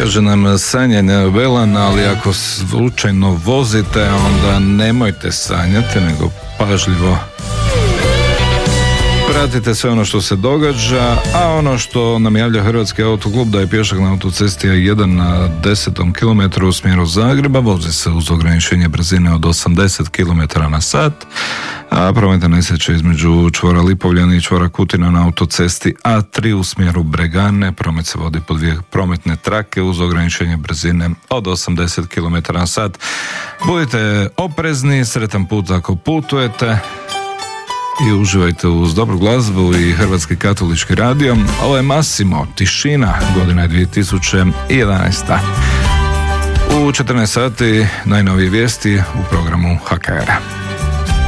Kaže nam sanjanje velan, ali ako slučajno vozite, onda nemojte sanjati, nego pažljivo pratite sve ono što se događa, a ono što nam javlja Hrvatski autoklub da je pješak na autocesti A1 na 10. kilometru u smjeru Zagreba, vozi se uz ograničenje brzine od 80 km na sat, a prometna nesreća između čvora Lipovljani i čvora Kutina na autocesti A3 u smjeru Bregane, promet se vodi po dvije prometne trake uz ograničenje brzine od 80 km na sat. Budite oprezni, sretan put ako putujete i uživajte uz dobru glazbu i Hrvatski katolički radio. Ovo je Massimo, Tišina, godina je 2011. U 14 sati najnovije vijesti u programu HKR.